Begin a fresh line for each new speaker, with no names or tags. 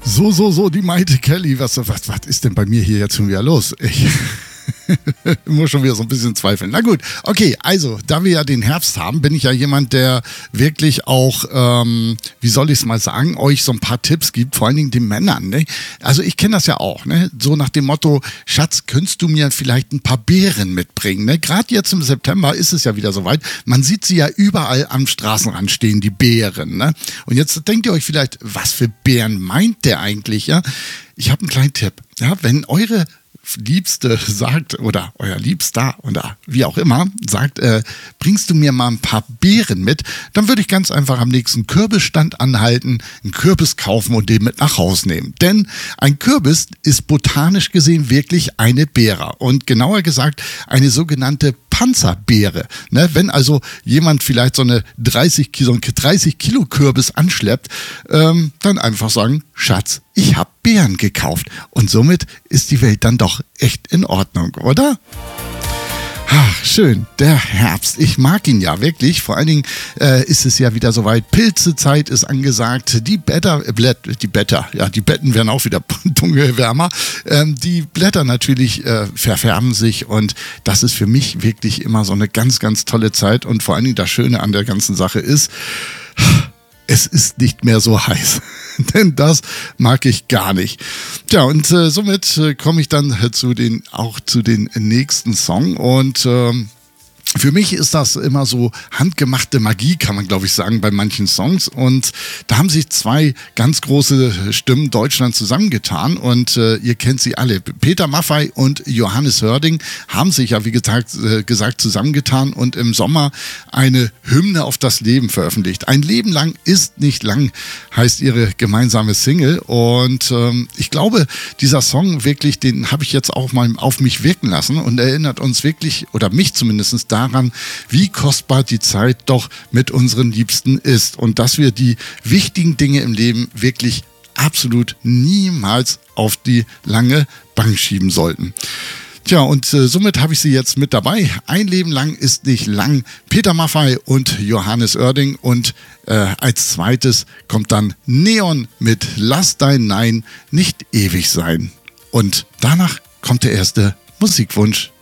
So, die Maite Kelly. Was ist denn bei mir hier jetzt schon wieder los? Ich muss schon wieder so ein bisschen zweifeln. Na gut, okay, also, da wir ja den Herbst haben, bin ich ja jemand, der wirklich auch, wie soll ich es mal sagen, euch so ein paar Tipps gibt, vor allen Dingen den Männern. Ne? Also ich kenne das ja auch, ne? So nach dem Motto, Schatz, könntest du mir vielleicht ein paar Beeren mitbringen? Ne? Gerade jetzt im September ist es ja wieder soweit. Man sieht sie ja überall am Straßenrand stehen, die Beeren. Ne? Und jetzt denkt ihr euch vielleicht, was für Beeren meint der eigentlich? Ja? Ich habe einen kleinen Tipp. Ja? Wenn eure Liebste sagt oder euer Liebster oder wie auch immer sagt, bringst du mir mal ein paar Beeren mit, dann würde ich ganz einfach am nächsten Kürbisstand anhalten, einen Kürbis kaufen und den mit nach Hause nehmen. Denn ein Kürbis ist botanisch gesehen wirklich eine Beere und genauer gesagt eine sogenannte Panzerbeere. Ne? Wenn also jemand vielleicht so eine 30 Kilo Kürbis anschleppt, dann einfach sagen, Schatz, ich habe Beeren gekauft. Und somit ist die Welt dann doch echt in Ordnung, oder? Ach, schön, der Herbst. Ich mag ihn ja wirklich. Vor allen Dingen ist es ja wieder soweit. Pilzezeit ist angesagt. Die Betten werden auch wieder dunkel wärmer. Die Blätter natürlich verfärben sich und das ist für mich wirklich immer so eine ganz, ganz tolle Zeit. Und vor allen Dingen das Schöne an der ganzen Sache ist, es ist nicht mehr so heiß, denn das mag ich gar nicht. Tja, und somit komme ich dann zu den nächsten Song und für mich ist das immer so handgemachte Magie, kann man glaube ich sagen, bei manchen Songs. Und da haben sich zwei ganz große Stimmen Deutschlands zusammengetan und ihr kennt sie alle. Peter Maffay und Johannes Hörding haben sich ja, wie gesagt, zusammengetan und im Sommer eine Hymne auf das Leben veröffentlicht. Ein Leben lang ist nicht lang, heißt ihre gemeinsame Single. Und ich glaube, dieser Song wirklich, den habe ich jetzt auch mal auf mich wirken lassen und erinnert uns wirklich, oder mich zumindest daran, wie kostbar die Zeit doch mit unseren Liebsten ist und dass wir die wichtigen Dinge im Leben wirklich absolut niemals auf die lange Bank schieben sollten. Tja, und somit habe ich sie jetzt mit dabei. Ein Leben lang ist nicht lang. Peter Maffay und Johannes Oerding und als zweites kommt dann Neon mit Lass dein Nein nicht ewig sein. Und danach kommt der erste Musikwunsch.